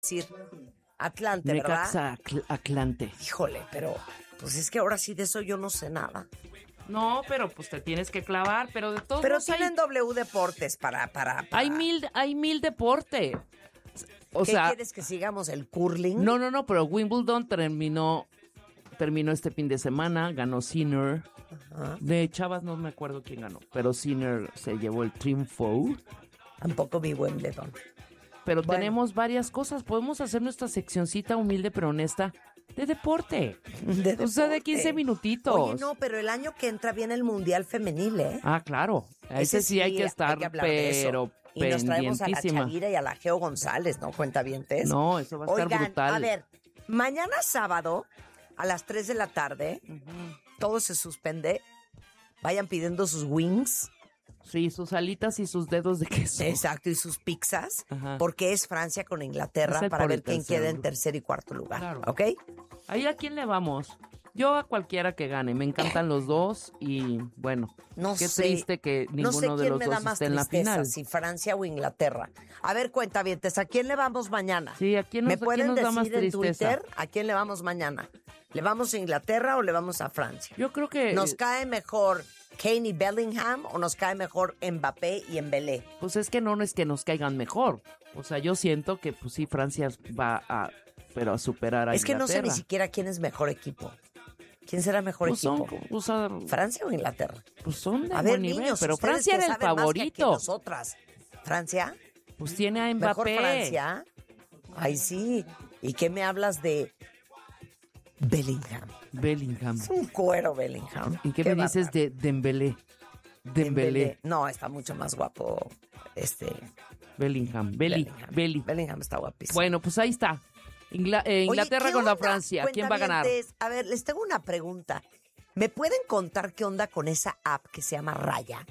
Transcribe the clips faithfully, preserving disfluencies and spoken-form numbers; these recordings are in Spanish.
decir Atlante, Necaxa, ¿verdad? Acl- Atlante. Híjole, pero pues es que ahora sí de eso yo no sé nada. No, pero pues te tienes que clavar, pero de todos Pero modos hay, tienen W Deportes para, para, para- hay mil, hay mil deporte. O ¿Qué sea, quieres que sigamos? ¿El curling? no, no, no, pero Wimbledon terminó, terminó este fin de semana, ganó Sinner. Ajá. De chavas no me acuerdo quién ganó, pero Sinner se llevó el triunfo. Tampoco vi Wimbledon. Pero Bueno. tenemos varias cosas. Podemos hacer nuestra seccioncita humilde pero honesta de deporte. De O sea, de deporte. quince minutitos. Oye, no, pero el año que entra viene el Mundial Femenil, ¿eh? Ah, claro. A ese, sí hay que estar, hablar de eso. pero Y nos traemos a la pendientísima. Chavira y a la Geo González, ¿no? Cuentavientes. No, eso va a estar Oigan, brutal. a ver, mañana sábado a las tres de la tarde, todo se suspende. Vayan pidiendo sus wings. Sí, sus alitas y sus dedos de queso. Exacto, y sus pizzas, Ajá. porque es Francia con Inglaterra Es el para por ver el quién tercer queda en lugar. tercer y cuarto lugar, Claro. ¿ok? ¿Ahí a quién le vamos? Yo a cualquiera que gane. Me encantan los dos y, bueno, No qué sé. triste que ninguno no sé de quién los me dos da más esté en la tristeza, final. si Francia o Inglaterra. A ver, cuentavientes, ¿a quién le vamos mañana? Sí, ¿a quién nos- ¿Me a quién pueden nos da más decir en tristeza? Twitter a quién le vamos mañana? ¿Le vamos a Inglaterra o le vamos a Francia? Yo creo que... ¿Nos cae mejor Kane y Bellingham o nos cae mejor Mbappé y Embelé? Pues es que no, no es que nos caigan mejor. O sea, yo siento que, pues sí, Francia va a... Pero a superar a Es que no sé ni Inglaterra. siquiera quién es mejor equipo. ¿Quién será mejor Pues son, equipo? o sea, ¿Francia o Inglaterra? pues son de A ver, buen nivel, niños, pero ustedes Francia que era el saben más que aquí favorito. nosotras. ¿Francia? Pues tiene a ¿Mejor Mbappé. Francia? Ay, sí. ¿Y qué me hablas de Bellingham? Bellingham. Es un cuero Bellingham. ¿Y qué, me dices de Dembélé? Dembélé. No, está mucho más guapo este Bellingham. Belly. Bellingham. Belly. Bellingham está guapísimo. Bueno, pues ahí está. Ingla- eh, Oye, Inglaterra ¿qué contra onda, Francia. ¿Quién va a ganar? cuentavientes? A ver, les tengo una pregunta. ¿Me pueden contar qué onda con esa app que se llama Raya?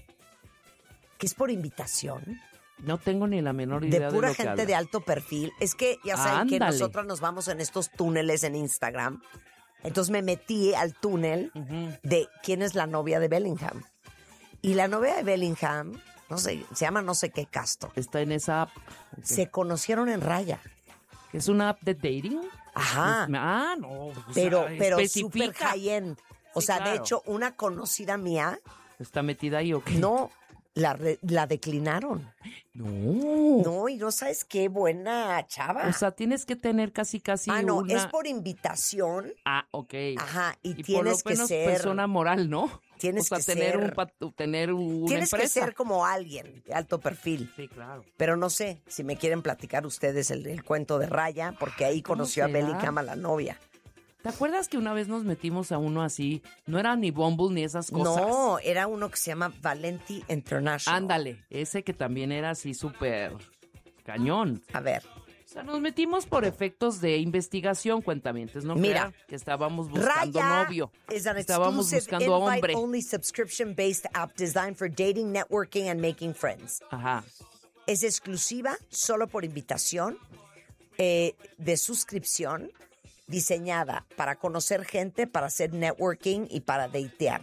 Que es por invitación. No tengo ni la menor idea De de, pura lo que gente habla. de alto perfil. Es que ya saben que Ándale. nosotros nos vamos en estos túneles en Instagram. Entonces me metí al túnel Ujú. de quién es la novia de Bellingham. Y la novia de Bellingham, no sé, se llama no sé qué Casto. Está en esa app. Ok. Se conocieron en Raya. ¿Es una app de dating? Ajá. Ah, no. o Pero, sea, pero especifica. súper high-end. O Sí, sea, de claro. hecho, una conocida mía, ¿Está metida ahí o qué? no, la, re- la declinaron. No. No, y no sabes qué buena chava. O sea, tienes que tener casi, casi ah, no, una... es por invitación. Ah, ok. Ajá, y, por tienes lo que menos ser... persona moral, ¿no? Tienes o sea, que tener ser- un pat- tener una Tienes que empresa. ser como alguien de alto perfil. Sí, claro. Pero no sé si me quieren platicar ustedes el, el cuento de Raya, porque ahí ¿Cómo conoció a será? Bellingham, a la novia. ¿Te acuerdas que una vez nos metimos a uno así? No era ni Bumble ni esas cosas. No, era uno que se llama Valenti International. Ándale, ese que también era así súper cañón. A ver, O sea, nos metimos por efectos de investigación, cuentamientos, ¿no? Mira. crean que estábamos buscando Raya novio. is an Estábamos exclusive buscando hombre. invite-only subscription-based app designed for dating, networking, and making friends. Ajá. Es exclusiva, solo por invitación, eh, de suscripción, diseñada para conocer gente, para hacer networking y para datear.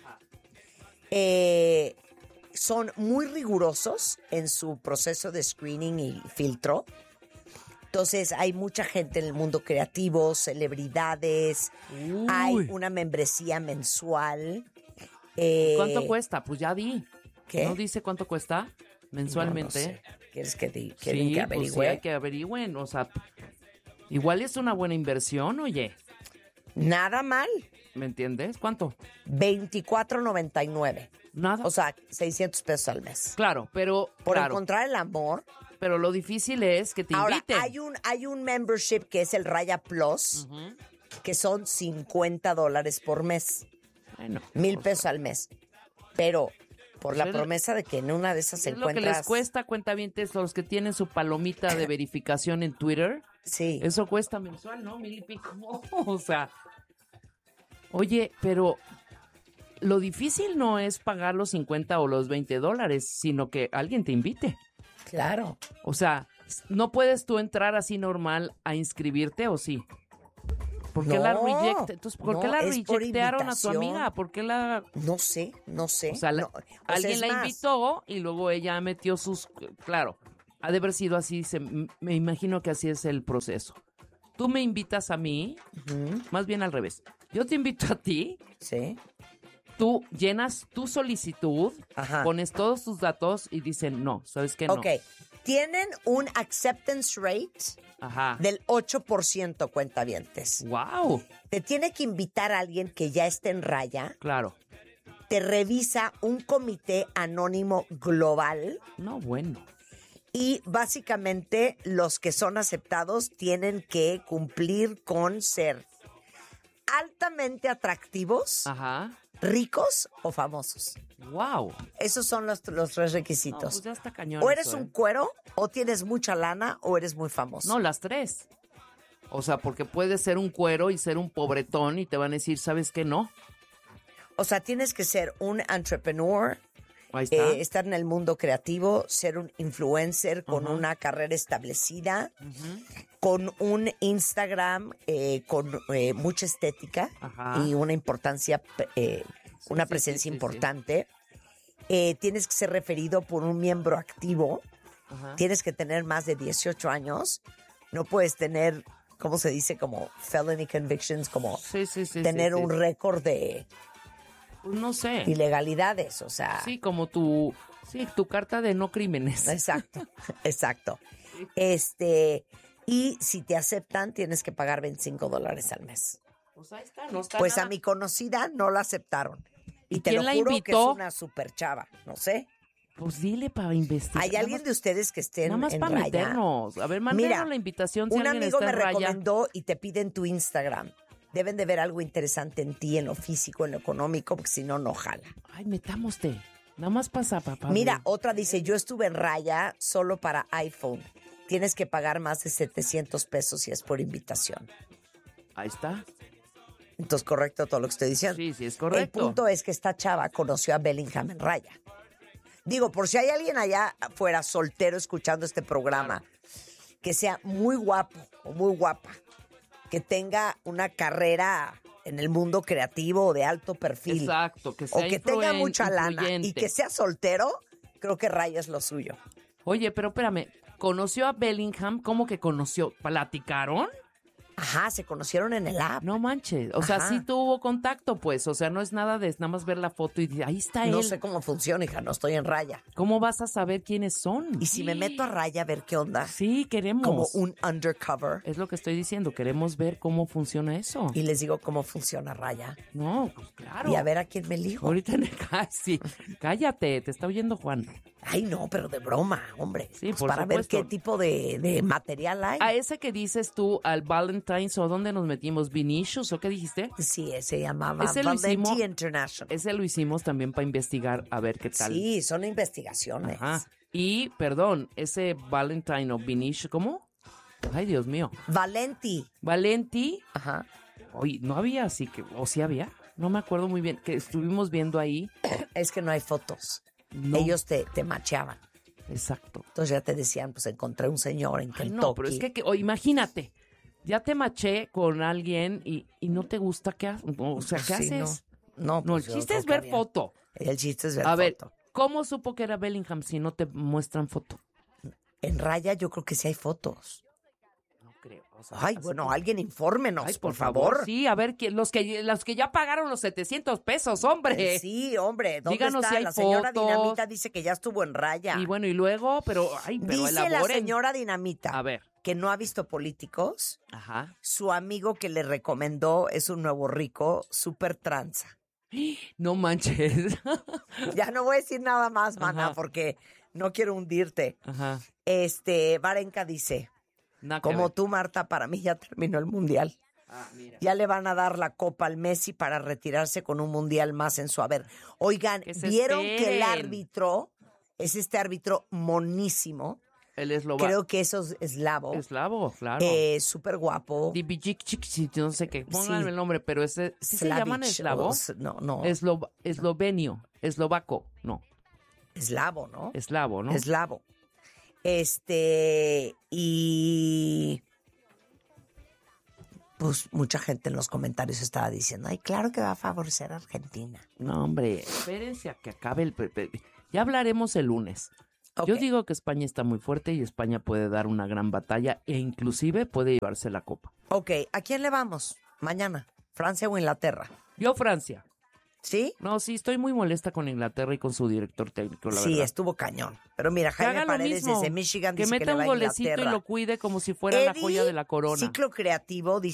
Eh, son muy rigurosos en su proceso de screening y filtro. Entonces hay mucha gente en el mundo creativo, celebridades, Uy. hay una membresía mensual. eh, ¿Cuánto cuesta? Pues ya di. ¿Qué? ¿No dice cuánto cuesta mensualmente? No, no sé. ¿Quieres que, di- quieren Sí, que pues sí, averigüe? hay que averigüen. O sea, igual es una buena inversión, oye. Nada mal. ¿Me entiendes? ¿Cuánto? veinticuatro noventa y nueve. Nada. O sea, seiscientos pesos al mes. claro, pero Por claro, encontrar el amor. pero lo difícil es que te Ahora, inviten. hay un, hay un membership que es el Raya Plus, que son cincuenta dólares por mes. Bueno, Mil pues, pesos al mes. Pero por Pues la es- promesa de que en una de esas es lo que encuentras... les cuesta, cuentavientes, los que tienen su palomita de verificación en Twitter. Sí. Eso cuesta mensual, ¿no? Mil y pico. O sea, oye, pero lo difícil no es pagar los cincuenta o los veinte dólares, sino que alguien te invite. Claro. O sea, no puedes tú entrar así normal a inscribirte, ¿o sí? ¿Por qué No, la reject? Entonces, ¿por qué no, la es por rejectearon a tu invitación. amiga? ¿Por qué la...? No sé, no sé. O sea, la- No, o sea, alguien es la más, invitó y luego ella metió sus... Claro. ha de haber sido así, se, me imagino que así es el proceso. Tú me invitas a mí, uh-huh. más bien al revés. Yo te invito a ti. Sí. Tú llenas tu solicitud, Ajá. pones todos tus datos y dicen no, ¿sabes qué? No. Ok. Tienen un acceptance rate Ajá. del ocho por ciento, cuentavientes. ¡Wow! Te tiene que invitar a alguien que ya esté en raya. Claro. Te revisa un comité anónimo global. No, bueno. Y básicamente los que son aceptados tienen que cumplir con ser altamente atractivos, Ajá. ricos o famosos. ¡Wow! Esos son los, los tres requisitos. No, pues ya está cañón. O eres eso, un ¿eh? cuero, o tienes mucha lana, o eres muy famoso. No, las tres. O sea, porque puedes ser un cuero y ser un pobretón y te van a decir, ¿sabes qué? No. O sea, tienes que ser un entrepreneur, Ahí está. eh, estar en el mundo creativo, ser un influencer con uh-huh. una carrera establecida, uh-huh. con un Instagram eh, con eh, mucha estética Ajá. y una importancia, eh, sí, una sí, presencia sí, sí, importante. Sí. Eh, tienes que ser referido por un miembro activo. Ajá. Tienes que tener más de dieciocho años. No puedes tener, ¿cómo se dice? Como felony convictions, como sí, sí, sí, tener sí, sí. un récord de... No sé. Ilegalidades, o sea... Sí, como tu, sí, tu carta de no crímenes. Exacto, exacto. Este, y si te aceptan, tienes que pagar veinticinco dólares al mes. Pues ahí está, no está Pues nada. A mi conocida no la aceptaron. Y, ¿Y te quién lo la juro invitó? que es una super chava, no sé. Pues dile para investigar. ¿Hay alguien más, de ustedes que estén nada más en para raya? meternos. A ver, mándenos Mira, la invitación si un alguien amigo está me en raya. recomendó y te piden tu Instagram. Deben de ver algo interesante en ti, en lo físico, en lo económico, porque si no, no jala. Ay, metámoste. Nada más pasa, papá. Mira, otra dice, yo estuve en raya solo para iPhone. Tienes que pagar más de setecientos pesos si es por invitación. Ahí está. Entonces, correcto todo lo que estoy diciendo. Sí, sí, es correcto. El punto es que esta chava conoció a Bellingham en raya. Digo, por si hay alguien allá afuera soltero escuchando este programa, claro, que sea muy guapo o muy guapa, que tenga una carrera en el mundo creativo o de alto perfil. Exacto, que sea o que tenga mucha influyente. lana y que sea soltero, creo que raya es lo suyo. Oye, pero espérame, ¿conoció a Bellingham? ¿Cómo que conoció? ¿Platicaron? Ajá, se conocieron en el app. No manches, o Ajá. sea, sí tuvo contacto, pues, o sea, no es nada de nada más ver la foto y decir, ahí está él. No sé cómo funciona, hija, no estoy en raya. ¿Cómo vas a saber quiénes son? Y si me meto a raya a ver qué onda. Sí, queremos. Como un undercover. Es lo que estoy diciendo, queremos ver cómo funciona eso. Y les digo cómo funciona raya. No, pues claro. Y a ver a quién me elijo. Ahorita en el... sí, cállate, te está oyendo Juan. Ay, no, pero de broma, hombre. Sí, pues por para supuesto. ver qué tipo de, de material hay. A ese que dices tú, al Valentine's, ¿o dónde nos metimos? ¿Vinicius o qué dijiste? Sí, ese llamaba Ese lo Valenti hicimos- International. Ese lo hicimos también para investigar a ver qué tal. Sí, son investigaciones. Ajá. Y, perdón, ese Valentine o Vinicius, ¿cómo? Ay, Dios mío. Valenti. Valenti, Ajá. oye, no había así que, o sí había, no me acuerdo muy bien, que estuvimos viendo ahí. Es que no hay fotos. No. Ellos te, te macheaban. Exacto. Entonces ya te decían, pues encontré un señor en Ay, Kentucky. no, pero es que, que- o imagínate, ya te maché con alguien y, y no te gusta, ¿qué haces? O sea, ¿qué Sí, haces? No, no, No, el pues yo chiste creo es que ver había- foto. El chiste es ver A ver, foto. ¿cómo supo que era Bellingham si no te muestran foto? En raya yo creo que sí hay fotos. No creo. O sea, Ay, así bueno, que- alguien infórmenos, Ay, por, favor. Sí, a ver, que- los, que, los que ya pagaron los setecientos pesos, hombre. Sí, hombre, ¿dónde Díganos está? si hay La señora fotos. Dinamita dice que ya estuvo en raya. Y bueno, y luego, pero, ay, pero Dice la elaboren. señora Dinamita A ver. que no ha visto Políticos. Ajá. Su amigo que le recomendó es un nuevo rico, súper tranza. No manches. Ya no voy a decir nada más, mana, Ajá. porque no quiero hundirte. Ajá. Este, Varenka dice, Nada que como ver. tú, Marta, para mí ya terminó el mundial. Ah, mira. Ya le van a dar la copa al Messi para retirarse con un mundial más en su haber. Oigan, Que se ¿vieron que el esperen. árbitro es este árbitro monísimo? El eslovaco. Creo que eso es eslavo. Eslavo, claro. Eh, súper guapo. Dibijic, chic, chic, no sé qué. Pónganme Sí. el nombre, pero ese. ¿Sí se Slavic, llaman eslavo? o s- No, no. Eslo- eslovenio. Eslovaco. No. Eslavo, ¿no? Eslavo, ¿no? Eslavo. Este, y pues mucha gente en los comentarios estaba diciendo, ay, claro que va a favorecer a Argentina. No, hombre. Espérense a que acabe el. pe- pe- Ya hablaremos el lunes. Ok. Yo digo que España está muy fuerte y España puede dar una gran batalla e inclusive puede llevarse la copa. Ok, ¿a quién le vamos mañana? ¿Francia o Inglaterra? Yo Francia. ¿Sí? No, sí, estoy muy molesta con Inglaterra y con su director técnico, la Sí, verdad. estuvo cañón. Pero mira, Que Jaime haga lo Paredes mismo, desde Michigan que dice que meta le va un a golecito y Inglaterra. lo cuide como si fuera la Eddie, joya de la corona. Ciclo Creativo, dice